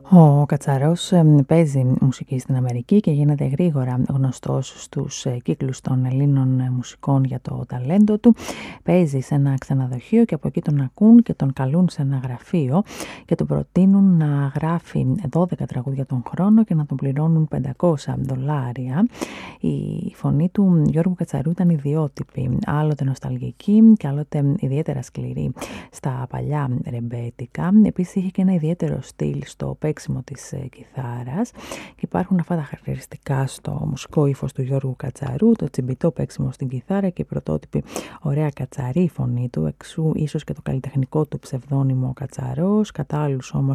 Ο Κατσαρός παίζει μουσική στην Αμερική και γίνεται γρήγορα γνωστός στους κύκλους των Ελλήνων μουσικών για το ταλέντο του. Παίζει σε ένα ξενοδοχείο και από εκεί τον ακούν και τον καλούν σε ένα γραφείο και του προτείνουν να γράφει 12 τραγούδια τον χρόνο και να τον πληρώνουν $500. Η φωνή του Γιώργου Κατσαρού ήταν ιδιότυπη, άλλοτε νοσταλγική και άλλοτε ιδιαίτερα σκληρή στα παλιά ρεμπέτικα. Επίσης είχε και ένα ιδιαίτερο στυλ στο παίξιμο της κιθάρας και υπάρχουν αυτά τα χαρακτηριστικά στο μουσικό ύφος του Γιώργου Κατσαρού, το τσιμπιτό παίξιμο στην κιθάρα και η πρωτότυπη ωραία κατσαρή φωνή του, εξού ίσως και το καλλιτεχνικό του ψευδώνυμο Κατσαρός, κατά άλλους όμως